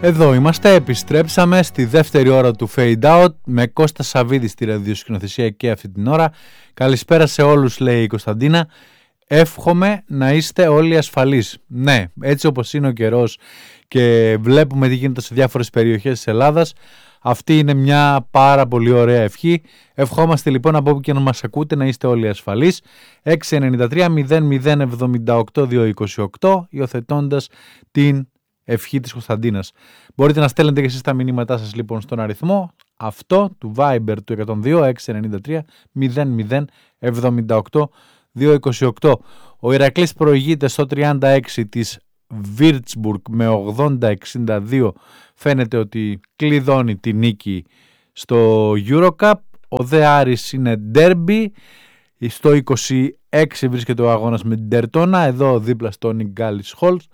Εδώ είμαστε, επιστρέψαμε στη δεύτερη ώρα του Fade Out με Κώστα Σαββίδη στη ραδιοσκηνοθεσία και αυτή την ώρα. Καλησπέρα σε όλους, λέει η Κωνσταντίνα. Εύχομαι να είστε όλοι ασφαλείς. Ναι, έτσι όπως είναι ο καιρός και βλέπουμε τι γίνεται σε διάφορες περιοχές της Ελλάδας, αυτή είναι μια πάρα πολύ ωραία ευχή. Ευχόμαστε λοιπόν από όπου και να μας ακούτε να είστε όλοι ασφαλείς. 693-0078-228 υιοθετώντας την ευχή της Κωνσταντίνας. Μπορείτε να στέλνετε και εσείς τα μηνύματά σας λοιπόν στον αριθμό αυτό του Viber του 102-693-0078-228. Ο Ηρακλής προηγείται στο 36 της Würzburg με 80-62. Φαίνεται ότι κλειδώνει τη νίκη στο Eurocup. Ο Δε Άρης είναι derby. Στο 26 βρίσκεται ο αγώνας με την Τερτόνα, εδώ δίπλα στο Νιγκάλης Χολτς.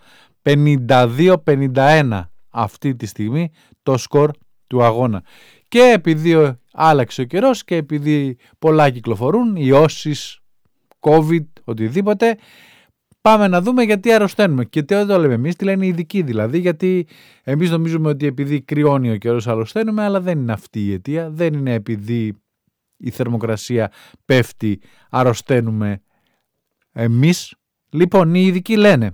52-51 αυτή τη στιγμή το σκορ του αγώνα. Και επειδή άλλαξε ο καιρός και επειδή πολλά κυκλοφορούν, ιώσεις, COVID, οτιδήποτε, πάμε να δούμε γιατί αρρωσταίνουμε. Και τι δεν το λέμε εμείς, τι λένε οι ειδικοί δηλαδή, γιατί εμείς νομίζουμε ότι επειδή κρυώνει ο καιρός αρρωσταίνουμε, αλλά δεν είναι αυτή η αιτία, δεν είναι επειδή η θερμοκρασία πέφτει αρρωσταίνουμε εμείς. Λοιπόν, οι ειδικοί λένε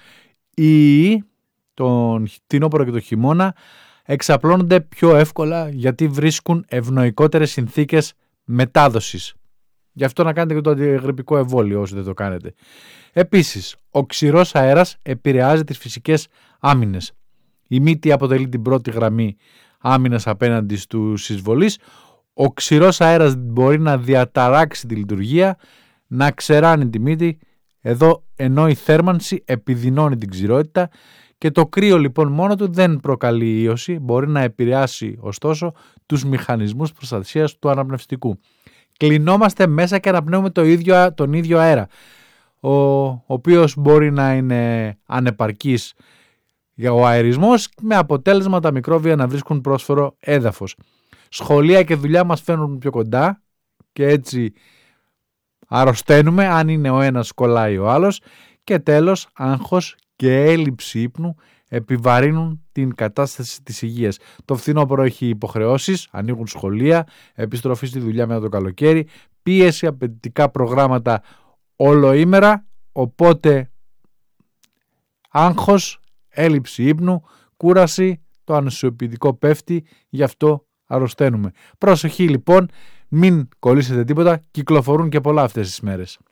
τον φθινόπωρο και τον χειμώνα εξαπλώνονται πιο εύκολα γιατί βρίσκουν ευνοϊκότερες συνθήκες μετάδοσης. Γι' αυτό να κάνετε και το αντιγρυπικό εμβόλιο όσοι δεν το κάνετε. Επίσης, ο ξηρός αέρας επηρεάζει τις φυσικές άμυνες. Η μύτη αποτελεί την πρώτη γραμμή άμυνας απέναντι στους εισβολείς. Ο ξηρός αέρας μπορεί να διαταράξει τη λειτουργία, να ξεράνει τη μύτη, εδώ ενώ η θέρμανση επιδεινώνει την ξηρότητα και το κρύο λοιπόν μόνο του δεν προκαλεί ίωση, μπορεί να επηρεάσει ωστόσο τους μηχανισμούς προστασίας του αναπνευστικού. Κλεινόμαστε μέσα και αναπνέουμε τον ίδιο αέρα, ο οποίος μπορεί να είναι ανεπαρκής για ο αερισμός, με αποτέλεσμα τα μικρόβια να βρίσκουν πρόσφορο έδαφος. Σχολεία και δουλειά μας φαίνουν πιο κοντά και έτσι αρρωσταίνουμε αν είναι ο ένας κολλάει ο άλλος. Και τέλος, άγχος και έλλειψη ύπνου επιβαρύνουν την κατάσταση της υγείας. Το φθινόπωρο έχει υποχρεώσεις, ανοίγουν σχολεία, επιστροφή στη δουλειά μετά το καλοκαίρι, πίεση, απαιτητικά προγράμματα ολοήμερα, οπότε άγχος, έλλειψη ύπνου, κούραση, το ανοσοποιητικό πέφτει, γι' αυτό αρρωσταίνουμε. Προσοχή λοιπόν, μην κολλήσετε τίποτα, κυκλοφορούν και πολλά αυτές τις μέρες.